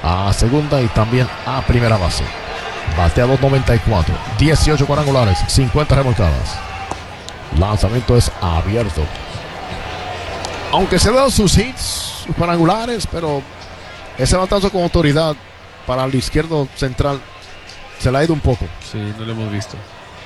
a segunda y también a primera base. Batea 294, 18 cuadrangulares, 50 remolcadas. Lanzamiento es abierto. Aunque se dan sus hits, sus cuadrangulares, pero ese batazo con autoridad para el izquierdo central se le ha ido un poco. Sí, no lo hemos visto.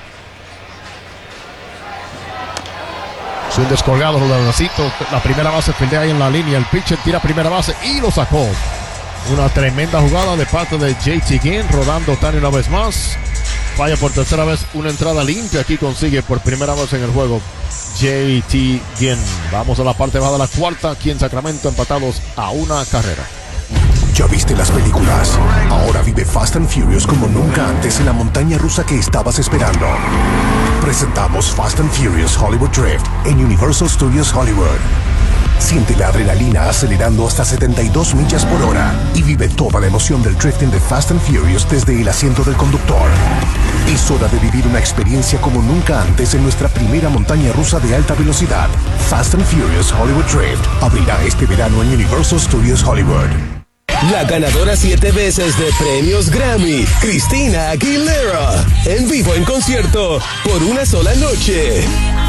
Swing descolgado, rodadacito. La primera base fildea ahí en la línea. El pitcher tira primera base y lo sacó. Una tremenda jugada de parte de JT Ginn. Rodando Ohtani una vez más. Falla por tercera vez. Una entrada limpia. Aquí consigue por primera vez en el juego JT Ginn. Vamos a la parte baja de la cuarta. Aquí en Sacramento, empatados a una carrera. ¿Ya viste las películas? Ahora vive Fast and Furious como nunca antes en la montaña rusa que estabas esperando. Presentamos Fast and Furious Hollywood Drift en Universal Studios Hollywood. Siente la adrenalina acelerando hasta 72 millas por hora y vive toda la emoción del drifting de Fast and Furious desde el asiento del conductor. Es hora de vivir una experiencia como nunca antes en nuestra primera montaña rusa de alta velocidad. Fast and Furious Hollywood Drift abrirá este verano en Universal Studios Hollywood. La ganadora 7 veces de premios Grammy, Christina Aguilera, en vivo en concierto por una sola noche.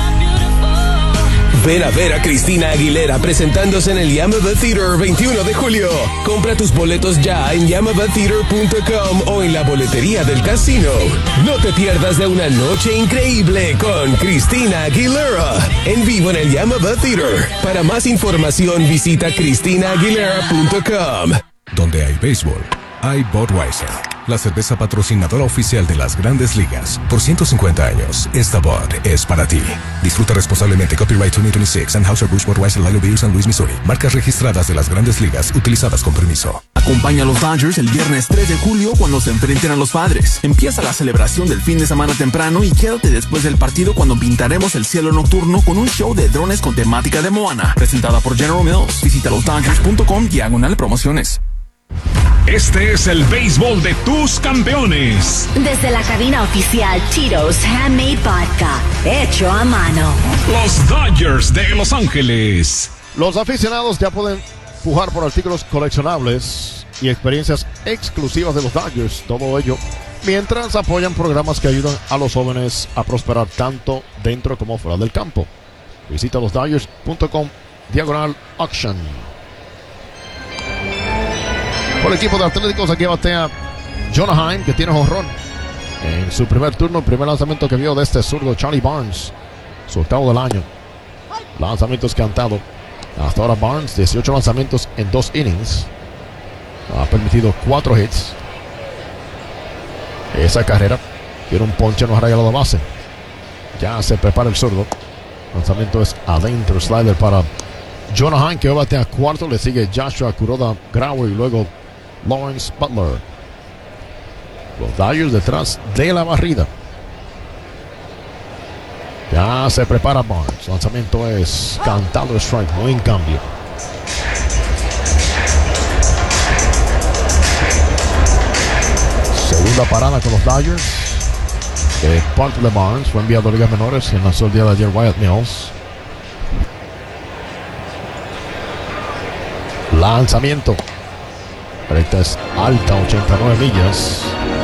Ven a ver a Christina Aguilera presentándose en el Yamava Theater 21 de julio. Compra tus boletos ya en yamavatheater.com o en la boletería del casino. No te pierdas de una noche increíble con Christina Aguilera, en vivo en el Yamava Theater. Para más información visita christinaaguilera.com. Donde hay béisbol, hay Budweiser, la cerveza patrocinadora oficial de las Grandes Ligas. Por 150 años, esta Bud es para ti. Disfruta responsablemente. Copyright 2026, Anheuser-Busch Budweiser, Lager Beer, San Luis, Missouri. Marcas registradas de las Grandes Ligas, utilizadas con permiso. Acompaña a los Dodgers el viernes 3 de julio cuando se enfrenten a los Padres. Empieza la celebración del fin de semana temprano y quédate después del partido cuando pintaremos el cielo nocturno con un show de drones con temática de Moana. Presentada por General Mills. Visita losdodgers.com/promociones. Este es el béisbol de tus campeones. Desde la cabina oficial Tito's Handmade Vodka, hecho a mano. Los Dodgers de Los Ángeles. Los aficionados ya pueden pujar por artículos coleccionables y experiencias exclusivas de los Dodgers. Todo ello mientras apoyan programas que ayudan a los jóvenes a prosperar tanto dentro como fuera del campo. Visita losdodgers.com/auction. Por el equipo de Atléticos, aquí batea Jonah Heim, que tiene jonrón en su primer turno. El primer lanzamiento que vio de este zurdo Charlie Barnes, su octavo del año. Lanzamientos cantado. Hasta ahora Barnes, 18 lanzamientos en 2 innings. Ha permitido 4 hits. Esa carrera tiene un ponche, no ha regalado base. Ya se prepara el zurdo. Lanzamiento es adentro, slider para Jonah Heim, que hoy batea cuarto. Le sigue Joshua Kuroda Grauer y luego Lawrence Butler. Los Dodgers detrás de la barrida. Ya se prepara Barnes. Lanzamiento es cantado, strike, no en cambio. Segunda parada con los Dodgers de parte de Barnes. Fue enviado a ligas menores y lanzó el día de ayer Wyatt Mills. Lanzamiento. Recta es alta, 89 millas.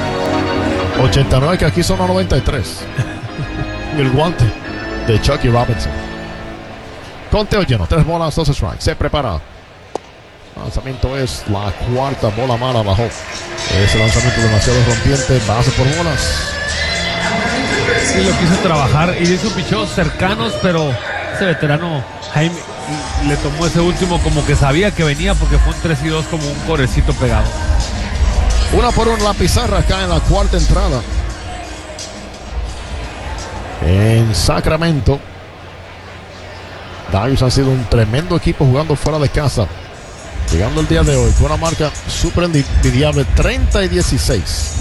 89 que aquí son a 93. Y el guante de Chucky Robinson. Conteo lleno, 3 bolas, 2 strikes. Se prepara. Lanzamiento es la cuarta bola mala abajo. Ese lanzamiento demasiado rompiente. Base por bolas. Sí, lo quiso trabajar y hizo picheos cercanos, pero ese veterano Jaime le tomó ese último como que sabía que venía, porque fue un 3-2 como un corecito pegado. 1-1 en la pizarra acá en la cuarta entrada. En Sacramento, Dodgers han sido un tremendo equipo jugando fuera de casa. Llegando el día de hoy con una marca súper envidiable, 30-16.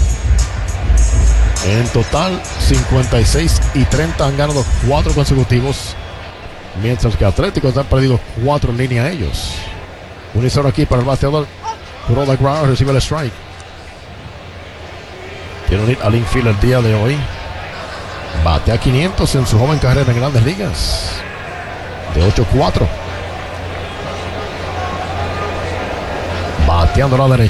En total, 56-30 han ganado 4 consecutivos. Mientras que Atléticos han perdido 4 en línea ellos. 1-0 aquí para el bateador. Kuroda Grauer recibe el strike. Quiere unir al infield el día de hoy. Batea 500 en su joven carrera en Grandes Ligas. De 8-4. Bateando a la derecha.